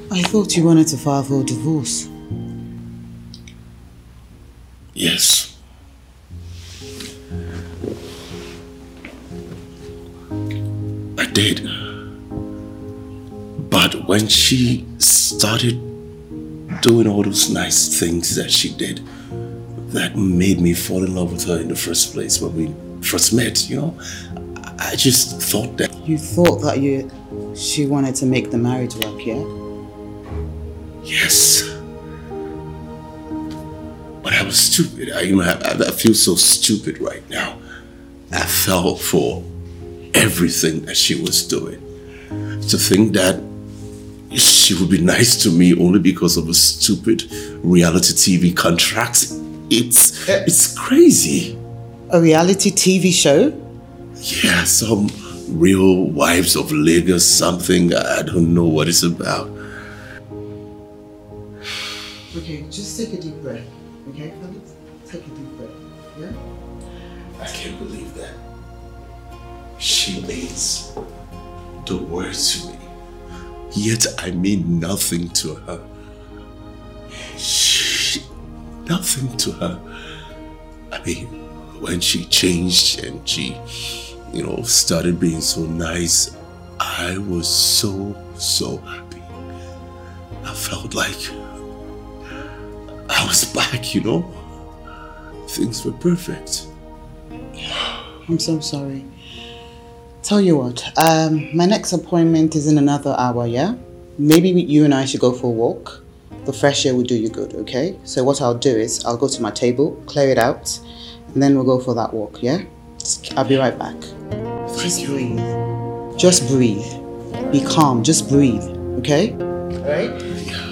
I thought you wanted to file for a divorce. Yes. I did. But when she started doing all those nice things that she did, that made me fall in love with her in the first place when we first met, you know, I just thought that... You thought that she wanted to make the marriage work, yeah? Yes. But I was stupid. I feel so stupid right now. I fell for everything that she was doing. To think that she would be nice to me only because of a stupid reality TV contract. It's crazy. A reality TV show? Yeah, some Real Wives of Lagos something. I don't know what it's about. Okay, just take a deep breath. Okay, Felix? Take a deep breath. Yeah? I can't believe that. She means the world to me. Yet I mean nothing to her. Nothing to her. I mean, when she changed and she, you know, started being so nice, I was so happy. I felt like I was back, you know? Things were perfect. I'm so sorry. Tell you what, my next appointment is in another hour, yeah? Maybe you and I should go for a walk. The fresh air will do you good, okay? So what I'll do is, I'll go to my table, clear it out, and then we'll go for that walk, yeah? I'll be right back. Just breathe. Just breathe. Be calm, just breathe, okay? Alright? Yeah.